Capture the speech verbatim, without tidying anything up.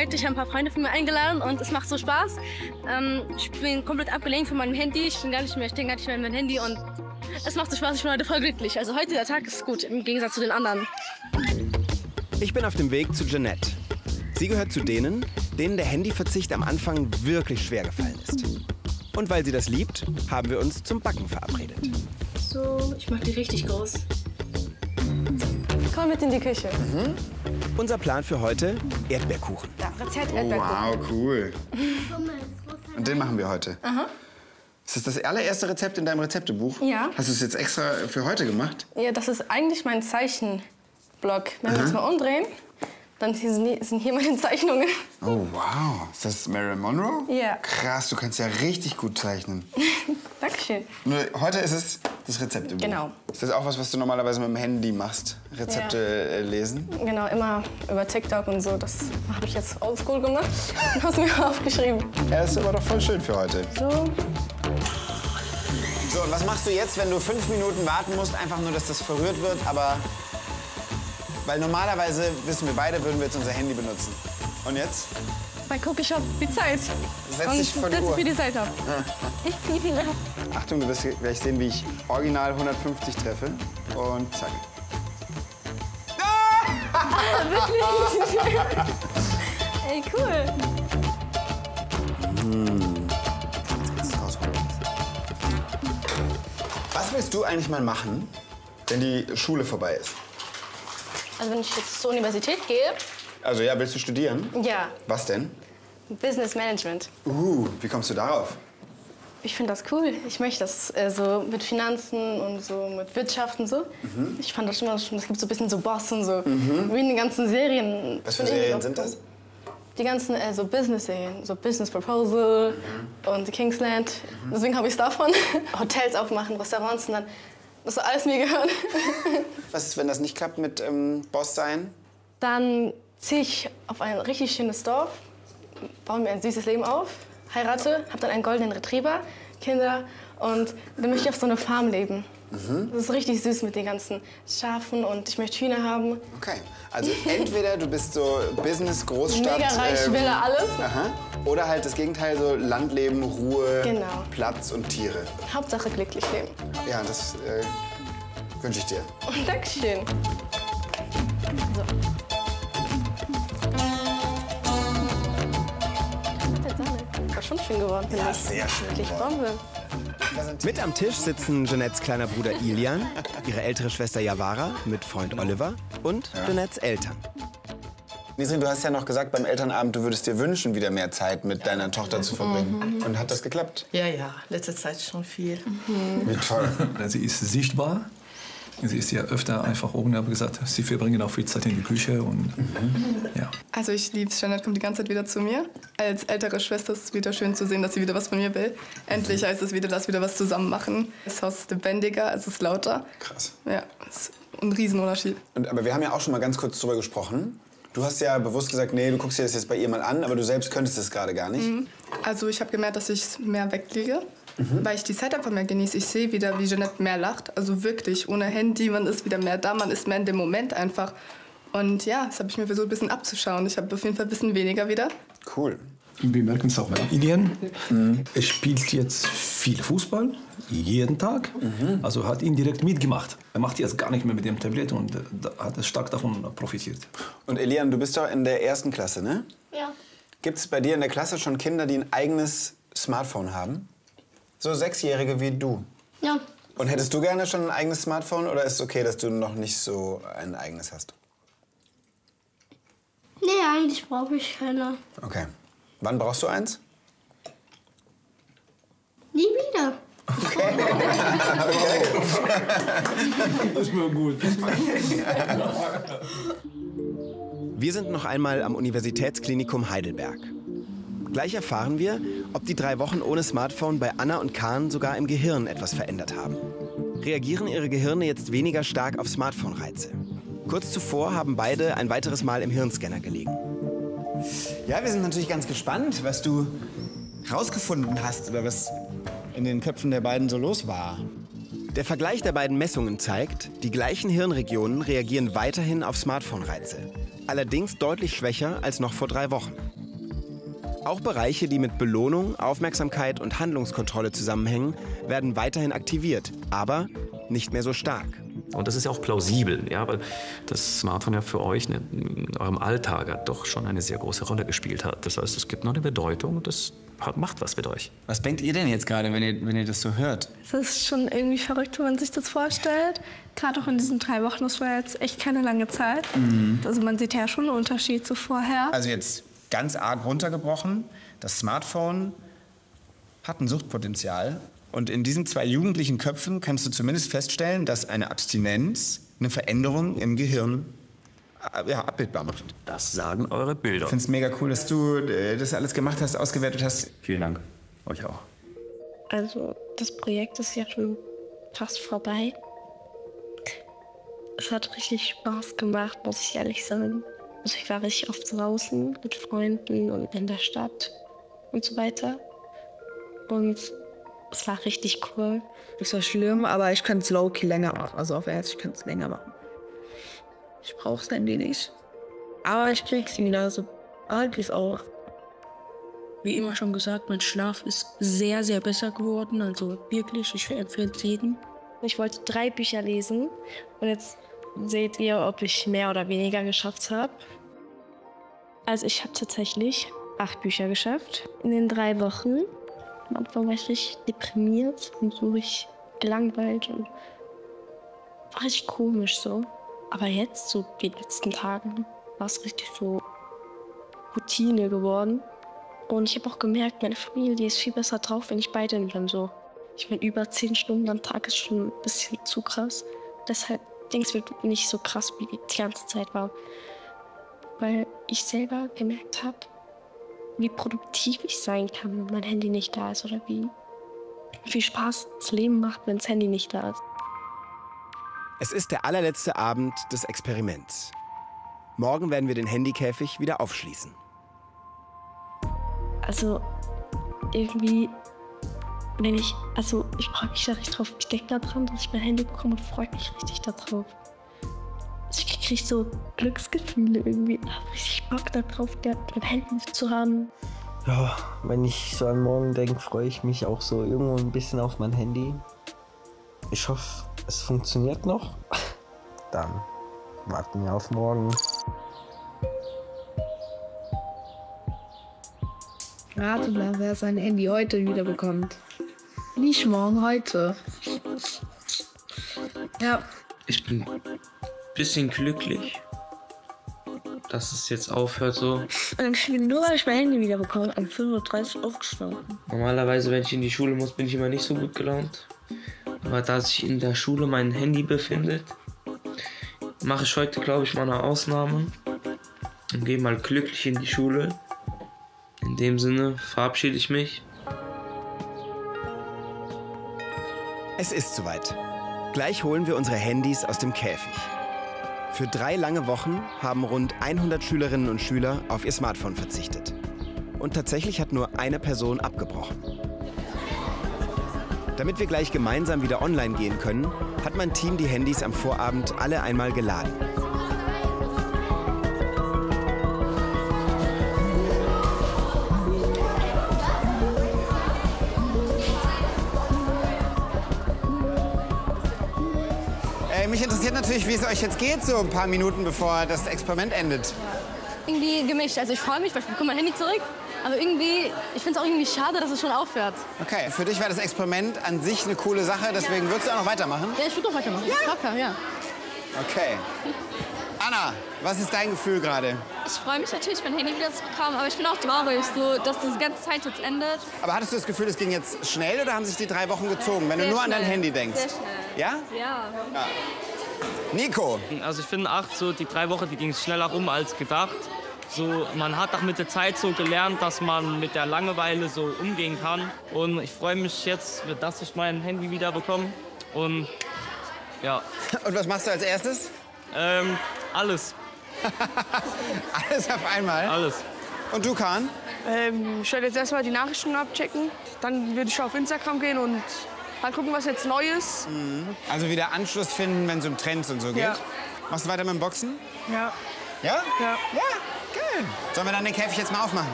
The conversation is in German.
Projekt. Ich habe ein paar Freunde von mir eingeladen und es macht so Spaß. Ähm, ich bin komplett abgelenkt von meinem Handy. Ich bin gar nicht mehr, ich denke gar nicht mehr in mein Handy und es macht so Spaß. Ich bin heute voll glücklich. Also heute der Tag ist gut im Gegensatz zu den anderen. Ich bin auf dem Weg zu Jeanette. Sie gehört zu denen, denen der Handyverzicht am Anfang wirklich schwer gefallen ist. Und weil sie das liebt, haben wir uns zum Backen verabredet. So, ich mache die richtig groß. Komm mit in die Küche. Mhm. Unser Plan für heute: Erdbeerkuchen. Ja, Rezept Erdbeerkuchen. Wow, cool. Und den machen wir heute. Aha. Ist das das allererste Rezept in deinem Rezeptebuch? Ja. Hast du es jetzt extra für heute gemacht? Ja, das ist eigentlich mein Zeichenblock. Wenn wir uns mal umdrehen, dann sind hier meine Zeichnungen. Oh, wow. Ist das Marilyn Monroe? Ja. Krass, du kannst ja richtig gut zeichnen. Dankeschön. Nur heute ist es das Rezeptebuch. Genau. Ist das auch was, was du normalerweise mit dem Handy machst? Rezepte Ja. äh, lesen? Genau, immer über TikTok und so. Das habe ich jetzt oldschool gemacht und habe es mir aufgeschrieben. Ja, das ist aber doch voll schön für heute. So. So, und was machst du jetzt, wenn du fünf Minuten warten musst? Einfach nur, dass das verrührt wird, aber... Weil normalerweise, wissen wir beide, würden wir jetzt unser Handy benutzen. Und jetzt? Dann gucke ich auf die Zeit. Setz und dich vor die setze Uhr. für die Zeit ab. Achtung, du wirst gleich sehen, wie ich original hundertfünfzig treffe. Und zack. Ah, wirklich? Ey, cool. Hm. Was willst du eigentlich mal machen, wenn die Schule vorbei ist? Also wenn ich jetzt zur Universität gehe? Also ja, willst du studieren? Ja. Was denn? Business Management. Uh, wie kommst du darauf? Ich finde das cool. Ich möchte das äh, so mit Finanzen und so mit Wirtschaft und so. Mhm. Ich fand das immer schon, es gibt so ein bisschen so Boss und so. Mhm. Wie in den ganzen Serien. Was für Serien sind das? Die ganzen äh, so Business-Serien, so Business Proposal mhm. und Kingsland. Mhm. Deswegen habe ich es davon. Hotels aufmachen, Restaurants und dann, das soll alles mir gehören. Was ist, wenn das nicht klappt mit ähm, Boss sein? Dann ziehe ich auf ein richtig schönes Dorf, baue mir ein süßes Leben auf, heirate, habe dann einen goldenen Retriever, Kinder und dann möchte ich auf so einer Farm leben. Mhm. Das ist richtig süß mit den ganzen Schafen und ich möchte Hühner haben. Okay, also entweder du bist so Business, Großstadt... Mega reich, ähm, will er alles. Aha. Oder halt das Gegenteil, so Landleben, Ruhe, genau. Platz und Tiere. Hauptsache glücklich leben. Ja, das äh, wünsche ich dir. Und Dankeschön. So. War schon schön geworden, finde Ja, ich. sehr schön Wirklich geworden. Bombe. Mit am Tisch sitzen Jeanettes kleiner Bruder Ilian, ihre ältere Schwester Javara mit Freund Oliver und ja. Jeanettes Eltern. Nisrin, du hast ja noch gesagt beim Elternabend, du würdest dir wünschen, wieder mehr Zeit mit deiner Tochter zu verbringen. Mhm. Und hat das geklappt? Ja, ja, letzte Zeit schon viel. Mhm. Wie toll. Sie ist sichtbar. Sie ist ja öfter einfach oben, aber gesagt, sie verbringen auch viel Zeit in die Küche. Und, mhm. ja. Also ich liebe es, Jeanette kommt die ganze Zeit wieder zu mir. Als ältere Schwester ist es wieder schön zu sehen, dass sie wieder was von mir will. Endlich heißt es wieder, dass wir wieder was zusammen machen. Das Haus ist lebendiger, es ist lauter. Krass. Ja, das ist ein Riesenunterschied. Und, aber wir haben ja auch schon mal ganz kurz drüber gesprochen. Du hast ja bewusst gesagt, nee, du guckst dir das jetzt bei ihr mal an, aber du selbst könntest es gerade gar nicht. Mhm. Also ich habe gemerkt, dass ich mehr weglege, mhm. weil ich die Zeit einfach mehr genieße. Ich sehe wieder, wie Jeanette mehr lacht. Also wirklich, ohne Handy, man ist wieder mehr da, man ist mehr in dem Moment einfach. Und ja, das habe ich mir versucht, ein bisschen abzuschauen. Ich habe auf jeden Fall ein bisschen weniger wieder. Cool. Wir merken es auch bei Ilian. Mhm. Er spielt jetzt viel Fußball, jeden Tag. Mhm. Also hat ihn direkt mitgemacht. Er macht jetzt gar nicht mehr mit dem Tablet und hat stark davon profitiert. Und Ilian, du bist doch in der ersten Klasse, ne? Ja. Gibt es bei dir in der Klasse schon Kinder, die ein eigenes Smartphone haben? So Sechsjährige wie du? Ja. Und hättest du gerne schon ein eigenes Smartphone oder ist es okay, dass du noch nicht so ein eigenes hast? Nee, eigentlich brauche ich keine. Okay. Wann brauchst du eins? Nie wieder. Okay. Okay. Das ist mir gut. Wir sind noch einmal am Universitätsklinikum Heidelberg. Gleich erfahren wir, ob die drei Wochen ohne Smartphone bei Anna und Kahn sogar im Gehirn etwas verändert haben. Reagieren ihre Gehirne jetzt weniger stark auf Smartphone-Reize? Kurz zuvor haben beide ein weiteres Mal im Hirnscanner gelegen. Ja, wir sind natürlich ganz gespannt, was du rausgefunden hast oder was in den Köpfen der beiden so los war. Der Vergleich der beiden Messungen zeigt, die gleichen Hirnregionen reagieren weiterhin auf Smartphone-Reize. Allerdings deutlich schwächer als noch vor drei Wochen. Auch Bereiche, die mit Belohnung, Aufmerksamkeit und Handlungskontrolle zusammenhängen, werden weiterhin aktiviert, aber nicht mehr so stark. Und das ist ja auch plausibel, ja, weil das Smartphone ja für euch ne, in eurem Alltag hat doch schon eine sehr große Rolle gespielt hat. Das heißt, es gibt noch eine Bedeutung und das hat, macht was mit euch. Was denkt ihr denn jetzt gerade, wenn ihr, wenn ihr das so hört? Es ist schon irgendwie verrückt, wenn man sich das vorstellt. Gerade auch in diesen drei Wochen, das war jetzt echt keine lange Zeit. Mhm. Also man sieht ja schon einen Unterschied zu vorher. Also jetzt ganz arg runtergebrochen, das Smartphone hat ein Suchtpotenzial. Und in diesen zwei jugendlichen Köpfen kannst du zumindest feststellen, dass eine Abstinenz eine Veränderung im Gehirn ja, abbildbar macht. Das sagen eure Bilder. Ich finde es mega cool, dass du äh, das alles gemacht hast, ausgewertet hast. Vielen Dank. Euch auch. Also das Projekt ist ja schon fast vorbei. Es hat richtig Spaß gemacht, muss ich ehrlich sagen. Also ich war richtig oft draußen mit Freunden und in der Stadt und so weiter. Und es war richtig cool. Es war schlimm, aber ich könnte es low-key länger machen. Also auf Ernst, ich könnte es länger machen. Ich brauche das Handy nicht. Aber ich krieg's wieder, also eigentlich auch. Wie immer schon gesagt, mein Schlaf ist sehr, sehr besser geworden. Also wirklich, ich empfehle es jedem. Ich wollte drei Bücher lesen und jetzt seht ihr, ob ich mehr oder weniger geschafft habe. Also ich habe tatsächlich acht Bücher geschafft in den drei Wochen. Am Anfang war ich richtig deprimiert und so richtig gelangweilt und war richtig komisch so. Aber jetzt, so die letzten Tagen, war es richtig so Routine geworden. Und ich habe auch gemerkt, meine Familie, die ist viel besser drauf, wenn ich bei denen bin. So. Ich meine, über zehn Stunden am Tag ist schon ein bisschen zu krass. Deshalb denke ich, es wird nicht so krass, wie die ganze Zeit war. Weil ich selber gemerkt habe, wie produktiv ich sein kann, wenn mein Handy nicht da ist. Oder wie viel Spaß das Leben macht, wenn das Handy nicht da ist. Es ist der allerletzte Abend des Experiments. Morgen werden wir den Handykäfig wieder aufschließen. Also irgendwie, wenn ich, also ich freue mich da richtig drauf. Ich denke daran, dass ich mein Handy bekomme und freue mich richtig darauf. Also ich kriege so Glücksgefühle irgendwie. Ich habe richtig Bock darauf, mein Handy zu haben. Ja, wenn ich so an morgen denke, freue ich mich auch so irgendwo ein bisschen auf mein Handy. Ich hoffe, es funktioniert noch. Dann warten wir auf morgen. Rate mal, wer sein Handy heute wieder bekommt. Nicht morgen, heute. Ja. Ich bin ein bisschen glücklich, dass es jetzt aufhört so. Ich bin nur, weil ich mein Handy wieder bekomme, um fünf Uhr dreißig aufgestanden. Normalerweise, wenn ich in die Schule muss, bin ich immer nicht so gut gelaunt. Aber da sich in der Schule mein Handy befindet, mache ich heute, glaube ich, mal eine Ausnahme und gehe mal glücklich in die Schule. In dem Sinne verabschiede ich mich. Es ist soweit. Gleich holen wir unsere Handys aus dem Käfig. Für drei lange Wochen haben rund hundert Schülerinnen und Schüler auf ihr Smartphone verzichtet. Und tatsächlich hat nur eine Person abgebrochen. Damit wir gleich gemeinsam wieder online gehen können, hat mein Team die Handys am Vorabend alle einmal geladen. Äh, mich interessiert natürlich, wie es euch jetzt geht, so ein paar Minuten bevor das Experiment endet. Irgendwie gemischt. Also ich freue mich, weil ich bekomme mein Handy zurück. Aber irgendwie, ich finde es auch irgendwie schade, dass es schon aufhört. Okay, für dich war das Experiment an sich eine coole Sache, deswegen würdest du auch noch weitermachen? Ja, ich würde noch weitermachen. Ja? Locker, ja. Okay. Anna, was ist dein Gefühl gerade? Ich freue mich natürlich, mein Handy wieder zu bekommen, aber ich bin auch traurig, so, dass diese ganze Zeit jetzt endet. Aber hattest du das Gefühl, es ging jetzt schnell oder haben sich die drei Wochen gezogen, wenn Sehr du nur schnell. an dein Handy denkst? Sehr schnell. Ja? Ja. Ja. Nico? Also ich finde, acht, so die drei Wochen, die ging schneller rum als gedacht. So, man hat auch mit der Zeit so gelernt, dass man mit der Langeweile so umgehen kann. Und ich freue mich jetzt, dass ich mein Handy wieder bekomme. Und ja. Und was machst du als erstes? Ähm, alles. Alles auf einmal? Alles. Und du, Kahn? Ähm, ich werde jetzt erstmal die Nachrichten abchecken. Dann würde ich auf Instagram gehen und halt gucken, was jetzt neu ist. Mhm. Also wieder Anschluss finden, wenn es um Trends und so geht? Ja. Machst du weiter mit dem Boxen? Ja. Ja? Ja. Ja, geil. Sollen wir dann den Käfig jetzt mal aufmachen?